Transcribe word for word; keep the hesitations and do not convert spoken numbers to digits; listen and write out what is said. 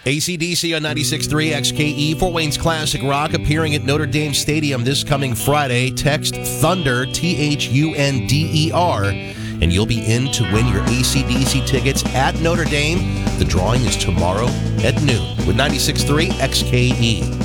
A C D C on ninety-six point three X K E, Fort Wayne's Classic Rock, appearing at Notre Dame Stadium this coming Friday. Text Thunder, T H U N D E R, and you'll be in to win your A C D C tickets at Notre Dame. The drawing is tomorrow at noon with ninety-six point three X K E.